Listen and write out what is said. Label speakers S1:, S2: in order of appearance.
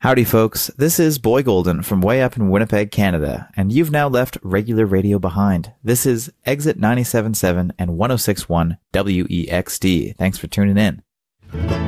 S1: Howdy, folks. This is Boy Golden from way up in Winnipeg, Canada, and you've now left regular radio behind. This is Exit 97.7 and 106.1 WEXD. Thanks for tuning in.